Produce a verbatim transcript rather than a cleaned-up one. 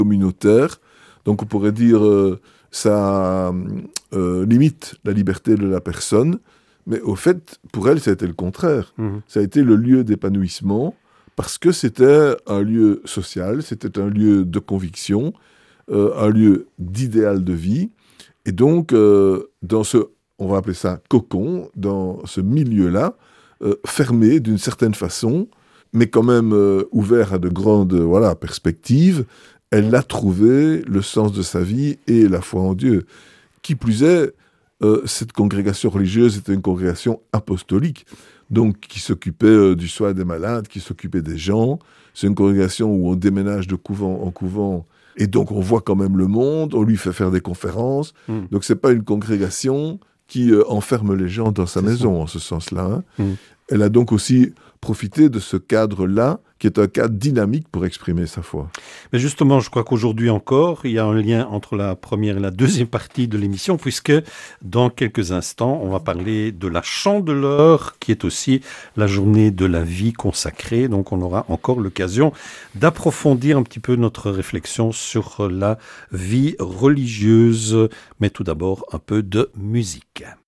communautaire. Donc on pourrait dire euh, ça euh, limite la liberté de la personne, mais au fait, pour elle, ça a été le contraire. Mmh. Ça a été le lieu d'épanouissement, parce que c'était un lieu social, c'était un lieu de conviction, euh, un lieu d'idéal de vie. Et donc, euh, dans ce, on va appeler ça cocon, dans ce milieu-là, euh, fermé d'une certaine façon, mais quand même euh, ouvert à de grandes euh, voilà, perspectives, elle a trouvé le sens de sa vie et la foi en Dieu. Qui plus est, euh, cette congrégation religieuse était une congrégation apostolique, donc qui s'occupait euh, du soin des malades, qui s'occupait des gens. C'est une congrégation où on déménage de couvent en couvent, et donc on voit quand même le monde, on lui fait faire des conférences. Mmh. Donc c'est pas une congrégation qui euh, enferme les gens dans sa c'est maison, ça. En ce sens-là. Hein. Mmh. Elle a donc aussi profité de ce cadre-là, qui est un cadre dynamique pour exprimer sa foi. Mais justement, je crois qu'aujourd'hui encore, il y a un lien entre la première et la deuxième partie de l'émission, puisque dans quelques instants, on va parler de la Chandeleur, qui est aussi la journée de la vie consacrée. Donc on aura encore l'occasion d'approfondir un petit peu notre réflexion sur la vie religieuse. Mais tout d'abord, un peu de musique.